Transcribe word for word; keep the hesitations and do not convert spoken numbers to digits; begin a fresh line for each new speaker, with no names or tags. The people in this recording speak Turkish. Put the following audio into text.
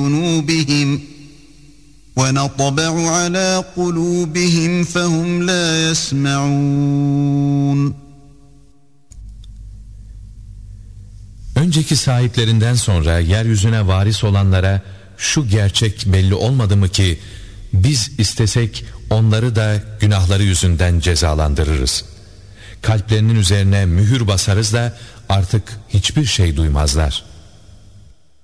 بِذُنُوبِهِمْ وَنَطْبَعُ عَلَى قُلُوبِهِمْ فَهُمْ لَا يَسْمَعُونَ.
Önceki sahiplerinden sonra yeryüzüne varis olanlara şu gerçek belli olmadı mı ki biz istesek onları da günahları yüzünden cezalandırırız. Kalplerinin üzerine mühür basarız da artık hiçbir şey duymazlar.